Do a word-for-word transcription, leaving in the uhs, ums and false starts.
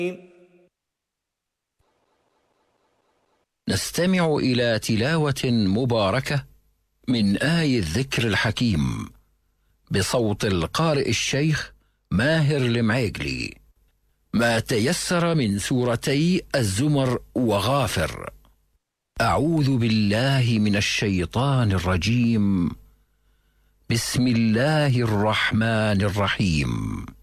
نستمع إلى تلاوة مباركة من آي الذكر الحكيم بصوت القارئ الشيخ ماهر المعيقلي، ما تيسر من سورتي الزمر وغافر. أعوذ بالله من الشيطان الرجيم. بسم الله الرحمن الرحيم.